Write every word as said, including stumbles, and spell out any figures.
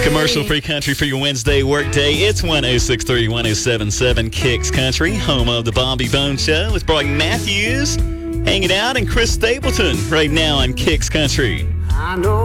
Commercial-free country for your Wednesday workday. It's one oh six three, one oh seven seven Kicks Country, home of the Bobby Bone Show with Brian Matthews hanging out and Chris Stapleton right now on Kicks Country. I know